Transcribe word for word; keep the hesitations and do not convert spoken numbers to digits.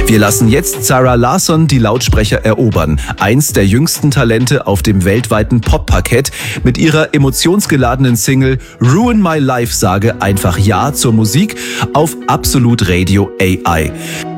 Wir lassen jetzt Zara Larsson die Lautsprecher erobern. Eins der jüngsten Talente auf dem weltweiten Pop-Parkett. Mit ihrer emotionsgeladenen Single Ruin My Life sage einfach Ja zur Musik auf Absolut Radio A I.